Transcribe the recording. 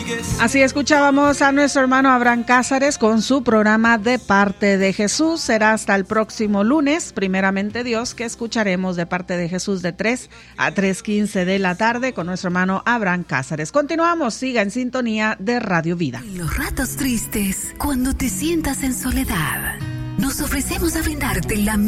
Así escuchábamos a nuestro hermano Abraham Cázares con su programa De Parte de Jesús. Será hasta el próximo lunes, primeramente Dios, que escucharemos De Parte de Jesús de 3 a 3:15 de la tarde con nuestro hermano Abraham Cázares. Continuamos, siga en sintonía de Radio Vida. En los ratos tristes, cuando te sientas en soledad, nos ofrecemos a brindarte la